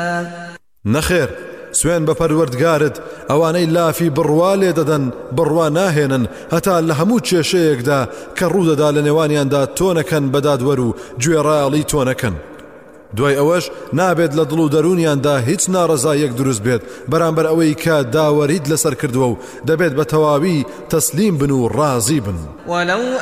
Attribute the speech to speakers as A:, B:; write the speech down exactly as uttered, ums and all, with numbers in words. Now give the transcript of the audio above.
A: نەخێر سوێن بە پەروەردگارت ئەوانەی لافی بڕوا لێ دەدەن بڕوا ناهێنن هەتا لە هەموو کێشەیەکدا کە ڕوودەدا لە نێوانیاندا تۆنەکەن بەدادوەر و گوێڕایەڵی تۆنەکەن. دوای ئەوەش نابێت لە دڵ و دەرونیاندا هیچ ناڕەزایەک دروست بێت بەرامبەر ئەوەی کە داوەریت لەسەر کردووە و دەبێت بە تەواوی تەسلیم بن و ڕازی بن.